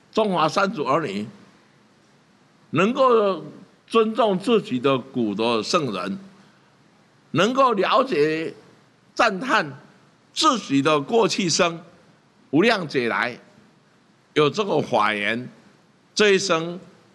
中华三族儿女能够尊重自己的古的圣人，能够了解、赞叹自己的过去生，无量劫来有这个法缘，这一生